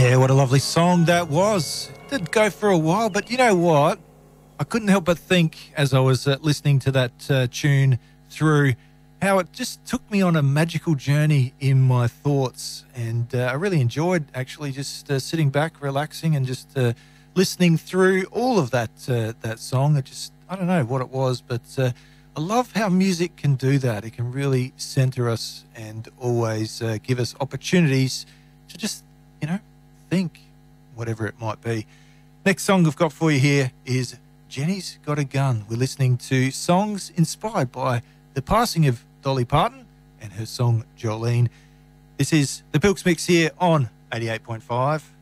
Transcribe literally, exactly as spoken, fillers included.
Yeah, what a lovely song that was. It did go for a while, but you know what? I couldn't help but think as I was uh, listening to that uh, tune through how it just took me on a magical journey in my thoughts. And uh, I really enjoyed actually just uh, sitting back, relaxing and just uh, listening through all of that uh, that song. It just, I don't know what it was, but uh, I love how music can do that. It can really center us and always uh, give us opportunities to just, you know, think, whatever it might be. Next song I've got for you here is Jenny's Got a Gun. We're listening to songs inspired by the passing of Dolly Parton and her song Jolene. This is the Pilks Mix here on eighty-eight point five.